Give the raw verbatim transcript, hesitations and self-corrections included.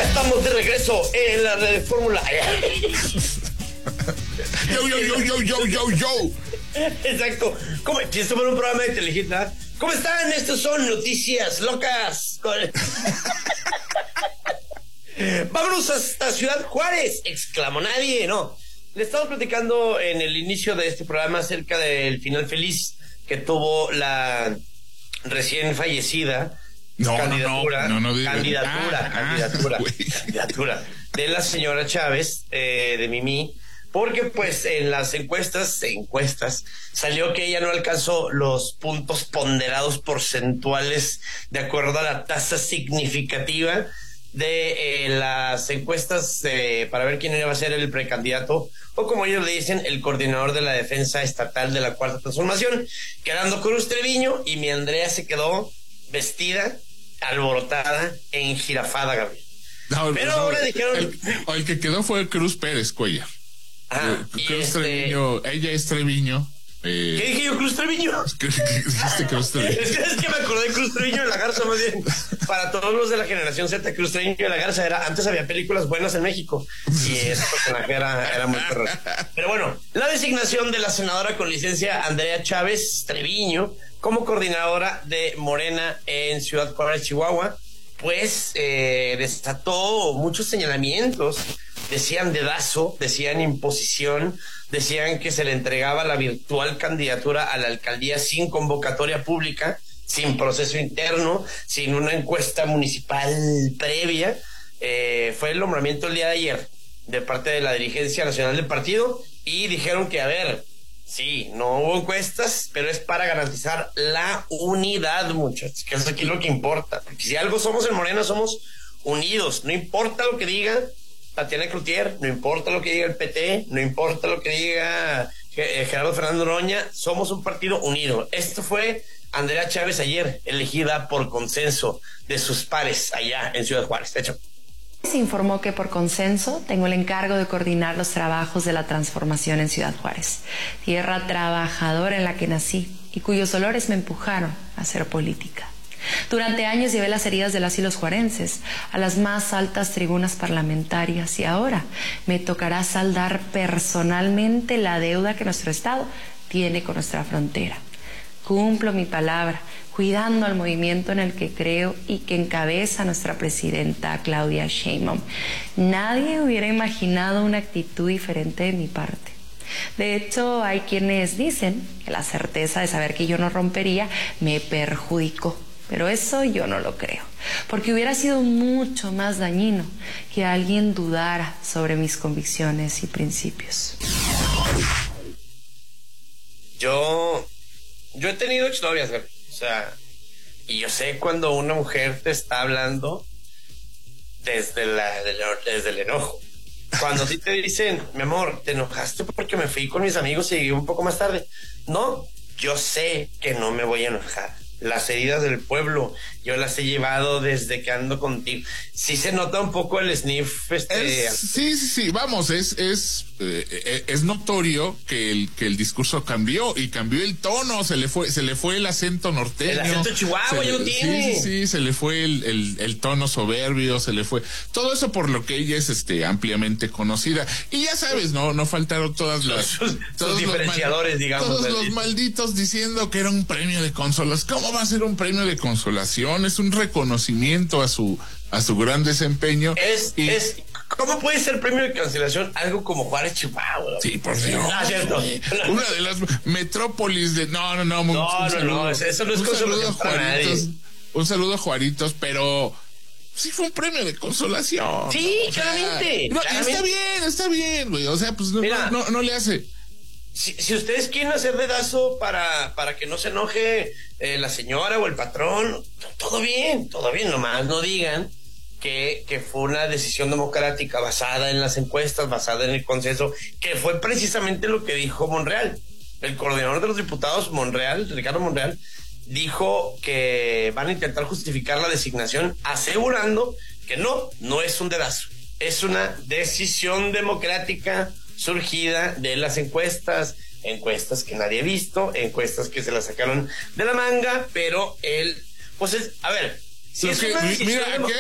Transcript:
Estamos de regreso en la red de Fórmula. Yo, yo, yo, yo, yo, yo, yo. Exacto. ¿Cómo? Esto fue un programa de Telehit. ¿Cómo están? Estos son noticias locas. Vámonos hasta Ciudad Juárez, exclamó nadie, no. Le estamos platicando en el inicio de este programa acerca del final feliz que tuvo la recién fallecida no, candidatura, no, no, no, no, candidatura, ah, candidatura, ah, candidatura de la señora Chávez, eh, de Mimi, porque pues en las encuestas, encuestas, salió que ella no alcanzó los puntos ponderados porcentuales de acuerdo a la tasa significativa de eh, las encuestas eh, para ver quién iba a ser el precandidato, o como ellos le dicen, el coordinador de la defensa estatal de la Cuarta Transformación, quedando Cruz Treviño, y mi Andrea se quedó vestida, alborotada, enjirafada, Gabriel. No, pero no, ahora dijeron... El, el que quedó fue Cruz Pérez Cuellar. Ah, eh, y Cruz este... Treviño, ella es Treviño. Eh... ¿Qué dije yo, Cruz Treviño? ¿Qué dijiste, Cruz Treviño? Es que, es que me acordé de Cruz Treviño de la Garza, más bien. Para todos los de la generación Z, Cruz Treviño de la Garza era... Antes había películas buenas en México y ese personaje era, era muy perro. Pero bueno, la designación de la senadora con licencia Andrea Chávez Treviño como coordinadora de Morena en Ciudad Juárez, Chihuahua, pues eh, desató muchos señalamientos. Decían dedazo, decían imposición, decían que se le entregaba la virtual candidatura a la alcaldía sin convocatoria pública, sin proceso interno, sin una encuesta municipal previa. Eh, fue el nombramiento el día de ayer de parte de la dirigencia nacional del partido, y dijeron que, a ver, sí, no hubo encuestas, pero es para garantizar la unidad, muchachos, que es aquí lo que importa. Porque si algo somos en Morena, somos unidos. No importa lo que diga Tatiana Cloutier, no importa lo que diga el P T, no importa lo que diga Gerardo Fernando Noroña, somos un partido unido. Esto fue Andrea Chávez ayer, elegida por consenso de sus pares allá en Ciudad Juárez. De hecho, se informó que por consenso tengo el encargo de coordinar los trabajos de la transformación en Ciudad Juárez, tierra trabajadora en la que nací y cuyos olores me empujaron a hacer política. Durante años llevé las heridas de las y los juarenses a las más altas tribunas parlamentarias, y ahora me tocará saldar personalmente la deuda que nuestro Estado tiene con nuestra frontera. Cumplo mi palabra, cuidando al movimiento en el que creo y que encabeza nuestra presidenta Claudia Sheinbaum. Nadie hubiera imaginado una actitud diferente de mi parte. De hecho, hay quienes dicen que la certeza de saber que yo no rompería me perjudicó. Pero eso yo no lo creo, porque hubiera sido mucho más dañino que alguien dudara sobre mis convicciones y principios. Yo, yo he tenido exnovias, o sea, y yo sé cuando una mujer te está hablando desde, la, desde el enojo. Cuando sí te dicen, mi amor, te enojaste porque me fui con mis amigos y llegué un poco más tarde. No, yo sé que no me voy a enojar. Las heridas del pueblo, yo las he llevado desde que ando contigo. Sí se nota un poco el sniff. Este... Es, sí, sí, sí, vamos, es es eh, es notorio que el que el discurso cambió, y cambió el tono, se le fue se le fue el acento norteño. El acento chihuahua ya no tiene. Sí, sí, sí, se le fue el, el, el tono soberbio, se le fue. Todo eso por lo que ella es este ampliamente conocida. Y ya sabes, no no faltaron todas las... Sus, todos sus diferenciadores, los, digamos. Todos los malditos diciendo que era un premio de consolación. ¿Cómo va a ser un premio de consolación? Es un reconocimiento a su a su gran desempeño. Es, y... es, ¿cómo puede ser premio de cancelación algo como Juárez, Chihuahua? Sí, por Dios. No, cierto. Una de las metrópolis de... No, no, no. No, no, saludo, no, eso no es un saludo a Juaritos. Un saludo a Juaritos, pero... sí fue un premio de consolación. Sí, o sea, claramente, no, claramente. Está bien, está bien, güey. O sea, pues no, Mira, no, no, no le hace... Si, si ustedes quieren hacer dedazo para, para que no se enoje eh, la señora o el patrón, todo bien, todo bien, nomás no digan que, que fue una decisión democrática basada en las encuestas, basada en el consenso, que fue precisamente lo que dijo Monreal. El coordinador de los diputados, Monreal, Ricardo Monreal, dijo que van a intentar justificar la designación asegurando que no, no es un dedazo, es una decisión democrática surgida de las encuestas, encuestas que nadie ha visto, encuestas que se las sacaron de la manga, pero él, pues es, a ver, si es que, una decisión mira, demo-